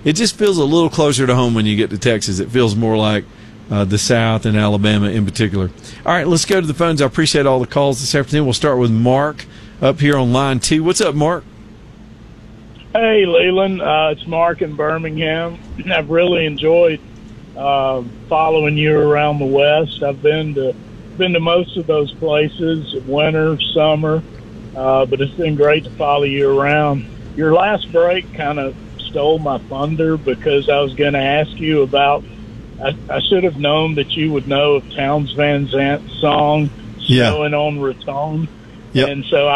it just feels a little closer to home when you get to Texas. It feels more like the South and Alabama in particular. All right, let's go to the phones. I appreciate all the calls this afternoon. We'll start with Mark up here on line 2. What's up, Mark? Hey, Leland. It's Mark in Birmingham. I've really enjoyed following you around the West. I've been to most of those places, winter, summer, but it's been great to follow you around. Your last break kind of stole my thunder because I was going to ask you about. I should have known that you would know of Townes Van Zant's song "Snowing on Raton." Yep. And so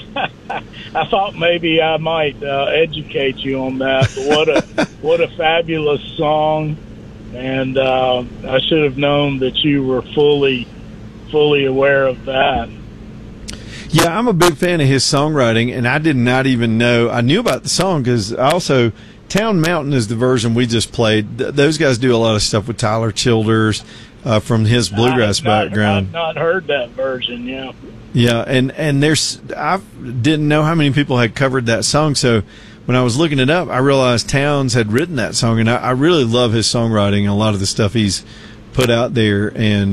I thought maybe I might educate you on that. But what a fabulous song, and I should have known that you were fully aware of that. Yeah, I'm a big fan of his songwriting, and I did not even know. I knew about the song because also Town Mountain is the version we just played. Those guys do a lot of stuff with Tyler Childers from his bluegrass background. I've not heard that version, yeah. Yeah, and I didn't know how many people had covered that song, so when I was looking it up, I realized Townes had written that song, and I really love his songwriting and a lot of the stuff he's put out there, and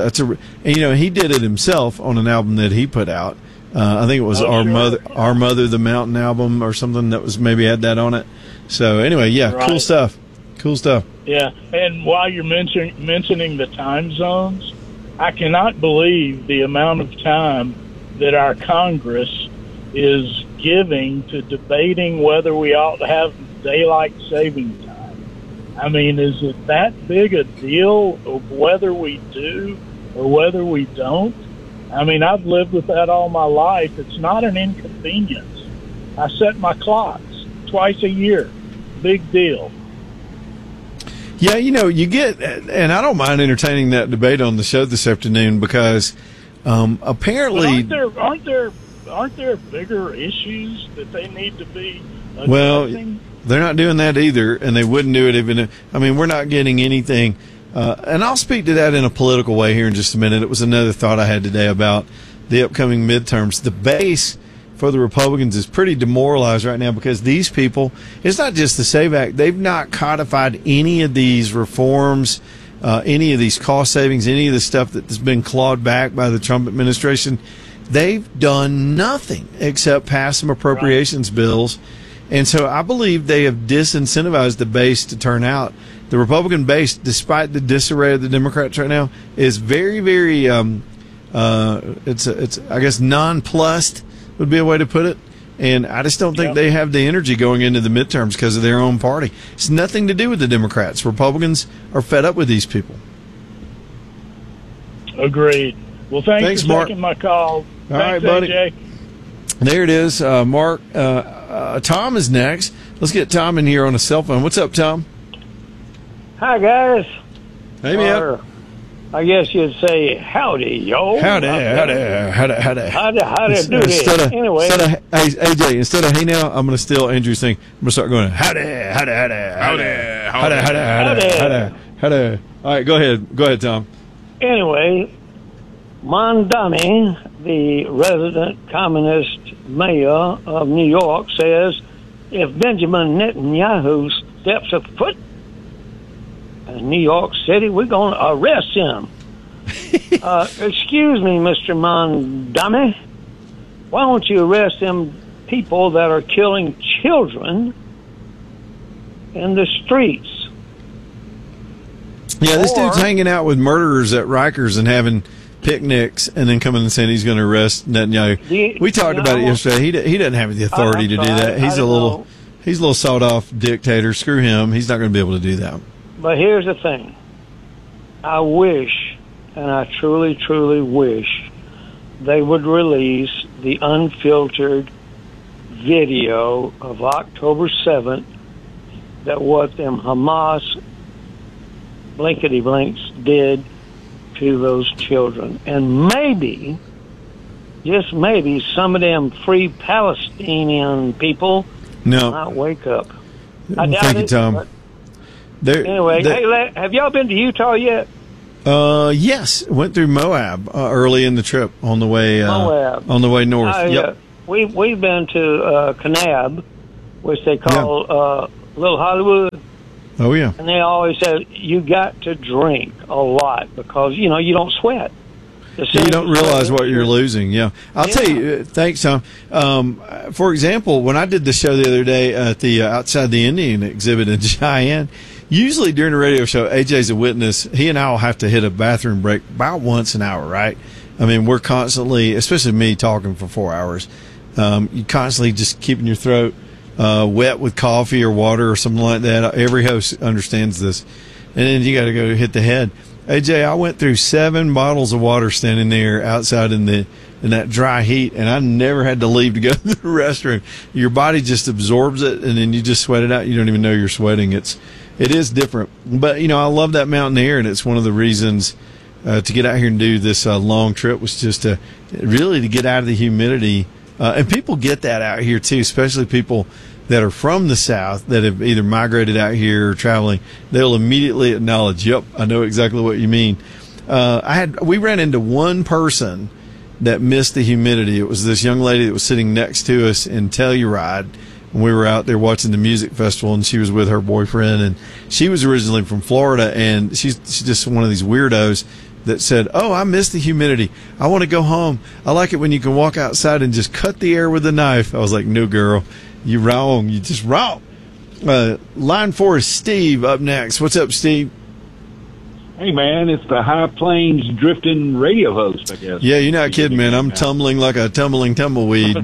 he did it himself on an album that he put out. I think it was Our Mother the Mountain album or something that was maybe had that on it. So anyway, yeah, right. Cool stuff. Yeah, and while you're mentioning the time zones, I cannot believe the amount of time that our Congress is giving to debating whether we ought to have daylight saving time. I mean, is it that big a deal of whether we do or whether we don't? I mean, I've lived with that all my life. It's not an inconvenience. I set my clocks twice a year. Big deal. Yeah, you get, and I don't mind entertaining that debate on the show this afternoon because apparently, aren't there bigger issues that they need to be addressing? Well, they're not doing that either, and they wouldn't do it even. I mean, we're not getting anything, and I'll speak to that in a political way here in just a minute. It was another thought I had today about the upcoming midterms. The base for the Republicans is pretty demoralized right now because these people, it's not just the SAVE Act, they've not codified any of these reforms, any of these cost savings, any of the stuff that's been clawed back by the Trump administration. They've done nothing except pass some appropriations bills. And so I believe they have disincentivized the base to turn out. The Republican base, despite the disarray of the Democrats right now, is very, very, it's I guess, nonplussed would be a way to put it. And I just don't think they have the energy going into the midterms because of their own party. It's nothing to do with the Democrats. Republicans are fed up with these people. Agreed. Well, thanks for Mark. taking my call. All thanks, right, buddy. AJ. There it is, Mark. Tom is next. Let's get Tom in here on a cell phone. What's up, Tom? Hi, guys. Hey, man. I guess you'd say howdy, yo. Howdy do this. Anyway. Hey, AJ, instead of hey now, I'm going to steal Andrew's thing. I'm going to start going howdy. All right, go ahead, Tom. Anyway, Mondani, the resident communist mayor of New York, says if Benjamin Netanyahu steps a foot in New York City, we're going to arrest him. Excuse me, Mr. Mondani. Why don't you arrest them people that are killing children in the streets? Yeah, this dude's hanging out with murderers at Rikers and having picnics and then coming and saying he's going to arrest Netanyahu. We talked about it yesterday. He doesn't have the authority to do that. He's a little sawed-off dictator. Screw him. He's not going to be able to do that. But here's the thing. I wish, and I truly, truly wish, they would release the unfiltered video of October 7th that what them Hamas blankety-blanks did to those children. And maybe, just maybe, some of them free Palestinian people might wake up. I doubt Thank you, Tom. Anyway, hey, have y'all been to Utah yet? Yes, went through Moab early in the trip on the way north. Yep. We've been to Kanab, which they call Little Hollywood. Oh, yeah. And they always say, you got to drink a lot because, you don't sweat. You don't realize what you're losing. Yeah. I'll tell you, thanks, Tom. For example, when I did the show the other day at the outside the Indian exhibit in Cheyenne, usually during a radio show, AJ's a witness. He and I will have to hit a bathroom break about once an hour, right? I mean, we're constantly, especially me, talking for 4 hours. You constantly just keeping your throat wet with coffee or water or something like that. Every host understands this. And then you got to go hit the head. AJ, I went through 7 bottles of water standing there outside in that dry heat, and I never had to leave to go to the restroom. Your body just absorbs it, and then you just sweat it out. You don't even know you're sweating. It is different. But, I love that mountain air, and it's one of the reasons to get out here and do this long trip was just to get out of the humidity. And people get that out here, too, especially people that are from the South that have either migrated out here or traveling. They'll immediately acknowledge, yep, I know exactly what you mean. We ran into one person that missed the humidity. It was this young lady that was sitting next to us in Telluride when we were out there watching the music festival, and she was with her boyfriend, and she was originally from Florida, and she's just one of these weirdos that said, oh, I miss the humidity. I want to go home. I like it when you can walk outside and just cut the air with a knife. I was like, no, girl. You're wrong. You're just wrong. Line 4 is Steve up next. What's up, Steve? Hey, man, it's the High Plains drifting radio host, I guess. Yeah, you're not kidding, man. I'm tumbling like a tumbling tumbleweed.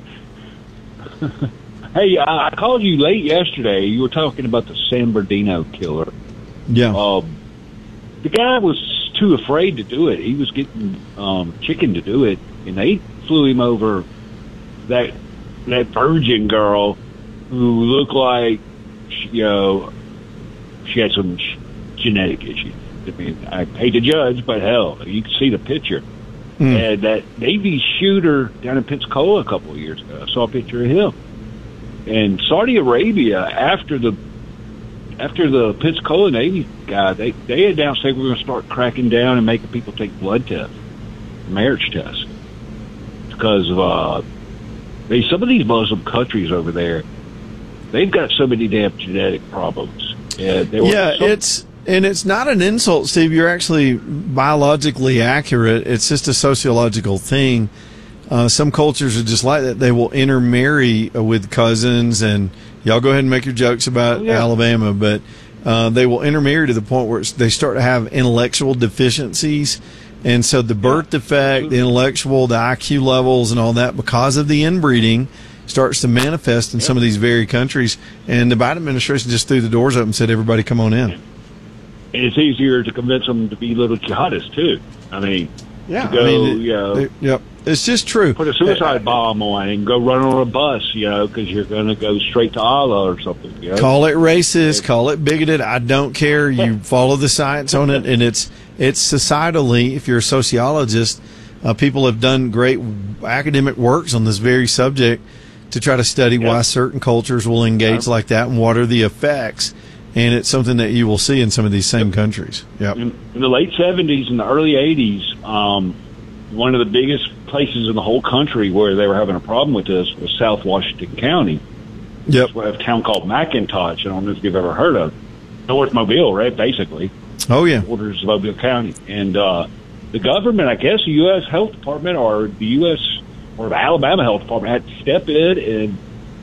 Hey, I called you late yesterday. You were talking about the San Bernardino killer. Yeah. The guy was too afraid to do it. He was getting chicken to do it, and they flew him over that virgin girl who looked like, she had some genetic issues. I mean, I hate to judge, but hell, you can see the picture. And that Navy shooter down in Pensacola a couple of years ago, I saw a picture of him. And Saudi Arabia, after the Pensacola Navy guy, they announced they were going to start cracking down and making people take blood tests, marriage tests, because of some of these Muslim countries over there, they've got so many damn genetic problems. It's not an insult, Steve. You're actually biologically accurate. It's just a sociological thing. Some cultures are just like that. They will intermarry with cousins, and y'all go ahead and make your jokes about Alabama, but they will intermarry to the point where they start to have intellectual deficiencies. And so the birth defect, the intellectual, the IQ levels and all that, because of the inbreeding, starts to manifest in some of these very countries. And the Biden administration just threw the doors up and said, everybody come on in. And it's easier to convince them to be little jihadists, too. I mean, it's just true. Put a suicide bomb on and go run on a bus, because you're going to go straight to Allah or something. Call it racist, call it bigoted. I don't care. You follow the science on it, and it's societally, if you're a sociologist, people have done great academic works on this very subject to try to study why certain cultures will engage like that and what are the effects. And it's something that you will see in some of these same countries. Yep. In the late 70s and the early 80s, one of the biggest places in the whole country where they were having a problem with this was South Washington County. Yep. It's a town called McIntosh. I don't know if you've ever heard of North Mobile, right? Basically. Oh, yeah. Borders of Mobile County. And the government, I guess, the U.S. Health Department or the U.S. or the Alabama Health Department had to step in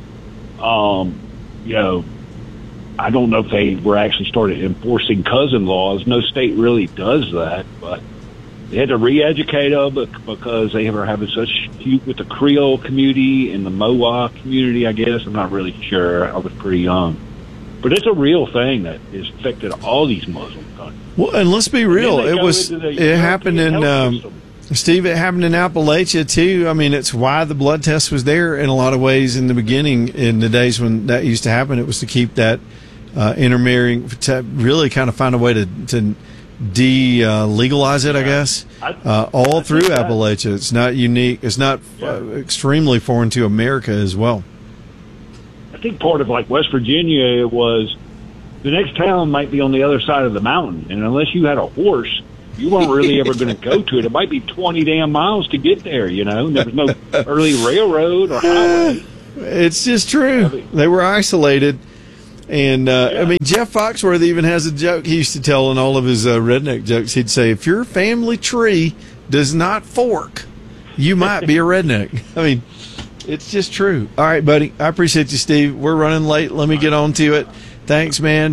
and, I don't know if they were actually started enforcing cousin laws. No state really does that, but they had to re-educate them because they were having such feud with the Creole community and the Moa community, I guess. I'm not really sure. I was pretty young. But it's a real thing that has affected all these Muslim countries. Well, and let's be real. It happened in, Steve, it happened in Appalachia, too. I mean, it's why the blood test was there in a lot of ways in the beginning, in the days when that used to happen. It was to keep that intermarrying, to really kind of find a way to legalize it, I guess, all through Appalachia. It's not unique. It's not extremely foreign to America as well. I think part of like West Virginia was the next town might be on the other side of the mountain, and unless you had a horse, you weren't really ever going to go to it. It might be 20 damn miles to get there, There was no early railroad or highway. It's just true. They were isolated. And, I mean, Jeff Foxworthy even has a joke he used to tell in all of his redneck jokes. He'd say, if your family tree does not fork, you might be a redneck. I mean, it's just true. All right, buddy. I appreciate you, Steve. We're running late. Let me get on to it. Thanks, man.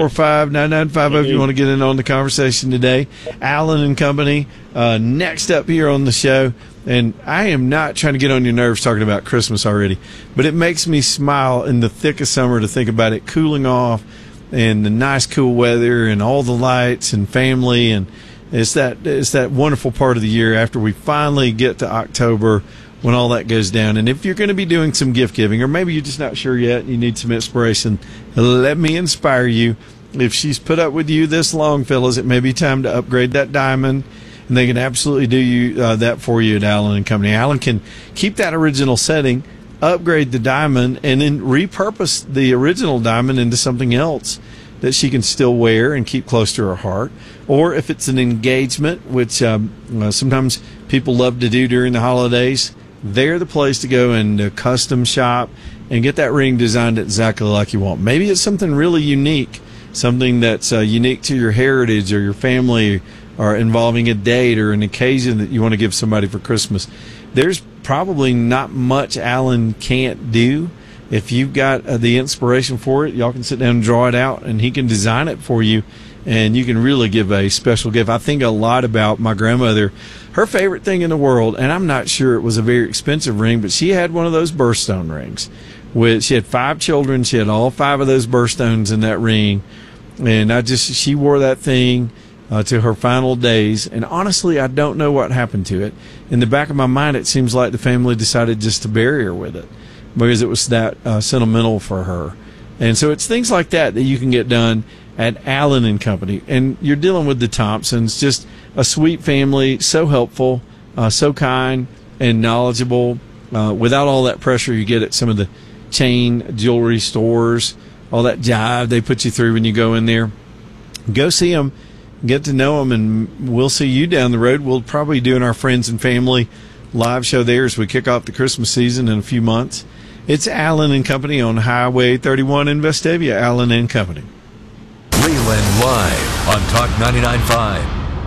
545-9950 if you want to get in on the conversation today. Allen and Company, next up here on the show. And I am not trying to get on your nerves talking about Christmas already, but it makes me smile in the thick of summer to think about it cooling off and the nice cool weather and all the lights and family. And it's that wonderful part of the year after we finally get to October when all that goes down. And if you're going to be doing some gift giving, or maybe you're just not sure yet and you need some inspiration, let me inspire you. If she's put up with you this long, fellas, it may be time to upgrade that diamond. And they can absolutely do you that for you at Allen and Company. Allen can keep that original setting, upgrade the diamond, and then repurpose the original diamond into something else that she can still wear and keep close to her heart. Or if it's an engagement, which sometimes people love to do during the holidays, they're the place to go and custom shop and get that ring designed exactly like you want. Maybe it's something really unique, something that's unique to your heritage or your family, or involving a date or an occasion that you want to give somebody for Christmas. There's probably not much Allen can't do. If you've got the inspiration for it, y'all can sit down and draw it out, and he can design it for you, and you can really give a special gift. I think a lot about my grandmother. Her favorite thing in the world, and I'm not sure it was a very expensive ring, but she had one of those birthstone rings. She had 5 children. She had all 5 of those birthstones in that ring, and she wore that thing to her final days, and honestly, I don't know what happened to it. In the back of my mind, it seems like the family decided just to bury her with it because it was that sentimental for her. And so it's things like that you can get done at Allen and Company. And you're dealing with the Thompsons, just a sweet family, so helpful, so kind and knowledgeable. Without all that pressure you get at some of the chain jewelry stores, all that jive they put you through when you go in there. Go see them. Get to know them, and we'll see you down the road. We'll probably be doing our Friends and Family live show there as we kick off the Christmas season in a few months. It's Allen and Company on Highway 31 in Vestavia. Allen and Company. Leland Live on Talk 99.5.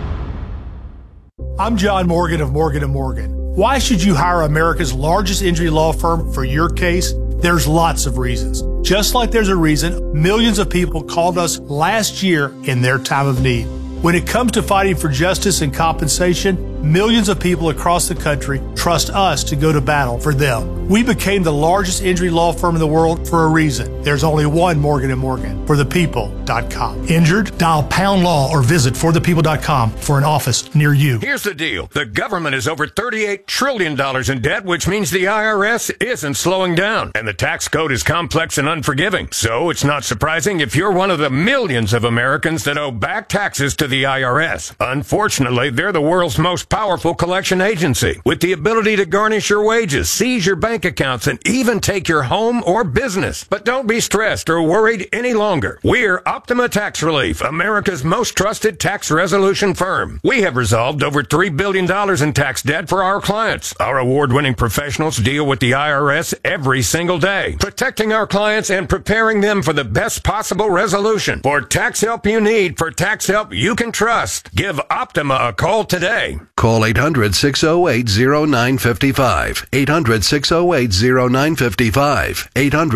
I'm John Morgan of Morgan & Morgan. Why should you hire America's largest injury law firm for your case? There's lots of reasons. Just like there's a reason millions of people called us last year in their time of need. When it comes to fighting for justice and compensation, millions of people across the country trust us to go to battle for them. We became the largest injury law firm in the world for a reason. There's only one Morgan & Morgan, forthepeople.com. Injured? Dial pound law or visit forthepeople.com for an office near you. Here's the deal. The government is over $38 trillion in debt, which means the IRS isn't slowing down. And the tax code is complex and unforgiving. So it's not surprising if you're one of the millions of Americans that owe back taxes to the IRS. Unfortunately, they're the world's most powerful collection agency, with the ability to garnish your wages, seize your bank accounts, and even take your home or business. But don't be stressed or worried any longer. We're Optima Tax Relief, America's most trusted tax resolution firm. We have resolved over $3 billion in tax debt for our clients. Our award-winning professionals deal with the IRS every single day, protecting our clients and preparing them for the best possible resolution. For tax help you need, for tax help you can trust, give Optima a call today. Call 800-608-0955. 800-608-0955.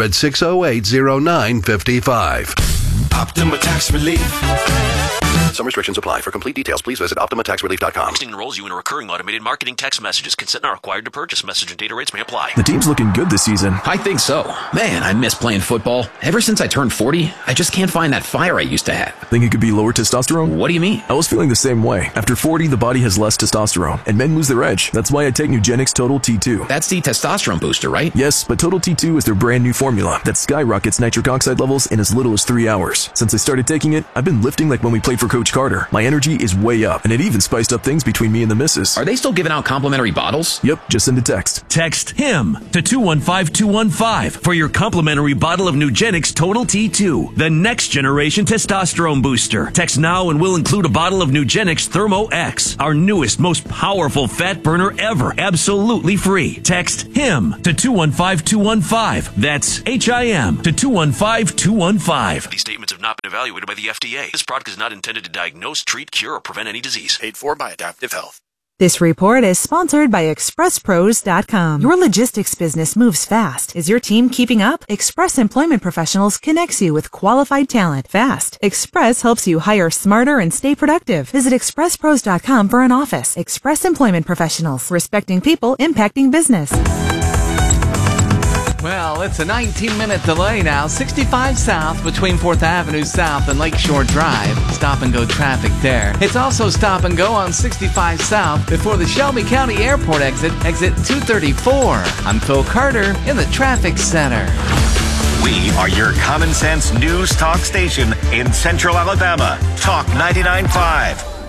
800-608-0955. Optima Tax Relief. Some restrictions apply. For complete details, please visit OptimaTaxRelief.com. Texting enrolls you in a recurring automated marketing text messages. Consent not required to purchase. Message and data rates may apply. The team's looking good this season. I think so. Man, I miss playing football. Ever since I turned 40, I just can't find that fire I used to have. Think it could be lower testosterone? What do you mean? I was feeling the same way. After 40, the body has less testosterone, and men lose their edge. That's why I take Nugenix Total T2. That's the testosterone booster, right? Yes, but Total T2 is their brand new formula that skyrockets nitric oxide levels in as little as 3 hours. Since I started taking it, I've been lifting like when we played for Coach Coach Carter. My energy is way up, and it even spiced up things between me and the missus. Are they still giving out complimentary bottles? Yep, just send a text. Text HIM to 215-215 for your complimentary bottle of Nugenix Total T2, the next generation testosterone booster. Text now and we'll include a bottle of Nugenix Thermo X, our newest, most powerful fat burner ever, absolutely free. Text HIM to 215-215. That's HIM to 215-215. These statements have not been evaluated by the FDA. This product is not intended to diagnose, treat, cure, or prevent any disease. Paid for by Adaptive Health. This report is sponsored by ExpressPros.com. Your logistics business moves fast. Is your team keeping up? Express Employment Professionals connects you with qualified talent fast. Express helps you hire smarter and stay productive. Visit ExpressPros.com for an office. Express Employment Professionals. Respecting people, impacting business. Well, it's a 19-minute delay now. 65 south between 4th Avenue South and Lakeshore Drive. Stop and go traffic there. It's also stop and go on 65 south before the Shelby County Airport exit 234. I'm Phil Carter in the traffic center. We are your common sense news talk station in Central Alabama. Talk 99.5.